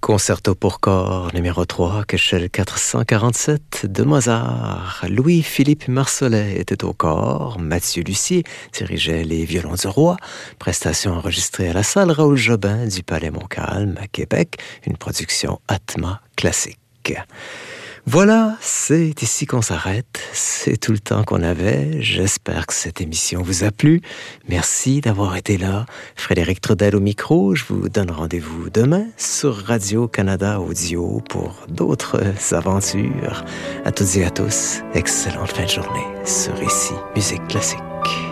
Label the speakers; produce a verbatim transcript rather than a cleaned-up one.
Speaker 1: Concerto pour corps numéro trois, Köchel quatre cent quarante-sept de Mozart. Louis-Philippe Marsollet était au corps, Mathieu Lussier dirigeait les violons du roi, prestation enregistrée à la salle Raoul Jobin du Palais Montcalm à Québec, une production Atma classique. Voilà, c'est ici qu'on s'arrête. C'est tout le temps qu'on avait. J'espère que cette émission vous a plu. Merci d'avoir été là. Frédéric Trudel au micro. Je vous donne rendez-vous demain sur Radio-Canada Audio pour d'autres aventures. À toutes et à tous, excellente fin de journée sur Ici Musique Classique.